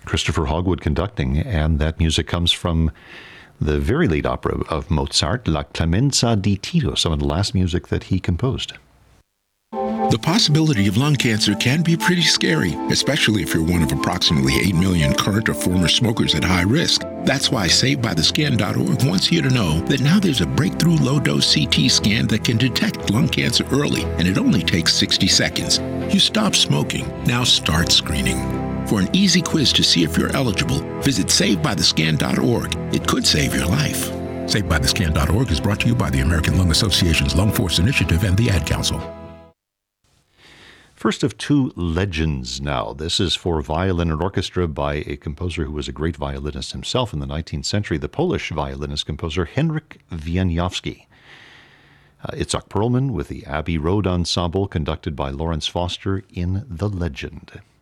Christopher Hogwood conducting, and that music comes from the very late opera of Mozart, La Clemenza di Tito, some of the last music that he composed. The possibility of lung cancer can be pretty scary, especially if you're one of approximately 8 million current or former smokers at high risk. That's why SaveByTheScan.org wants you to know that now there's a breakthrough low-dose CT scan that can detect lung cancer early, and it only takes 60 seconds. You stop smoking, now start screening. For an easy quiz to see if you're eligible, visit SaveByTheScan.org. It could save your life. SaveByTheScan.org is brought to you by the American Lung Association's Lung Force Initiative and the Ad Council. First of two legends now. This is for violin and orchestra by a composer who was a great violinist himself in the 19th century, the Polish violinist-composer Henryk Wieniawski. Itzhak Perlman with the Abbey Road Ensemble, conducted by Lawrence Foster in The Legend.